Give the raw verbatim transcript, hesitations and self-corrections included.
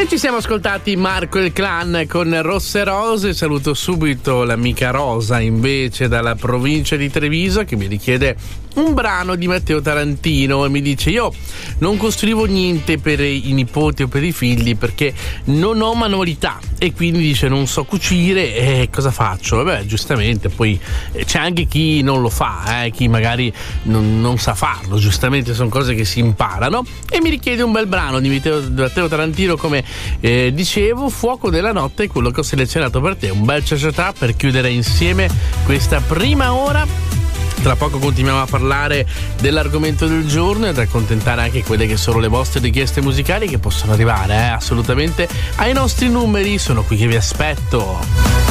E ci siamo ascoltati Marco e il Clan con Rosse Rose. Saluto subito l'amica Rosa invece dalla provincia di Treviso, che mi richiede un brano di Matteo Tarantino e mi dice: io non costruivo niente per i nipoti o per i figli perché non ho manualità, e quindi dice non so cucire, e cosa faccio? Vabbè, giustamente poi c'è anche chi non lo fa, eh, chi magari non, non sa farlo, giustamente sono cose che si imparano, e mi richiede un bel brano di Matteo, Matteo Tarantino, come eh, dicevo. Fuoco della notte è quello che ho selezionato per te, un bel ciao per chiudere insieme questa prima ora. Tra poco continuiamo a parlare dell'argomento del giorno e ad accontentare anche quelle che sono le vostre richieste musicali, che possono arrivare eh, assolutamente ai nostri numeri. Sono qui che vi aspetto.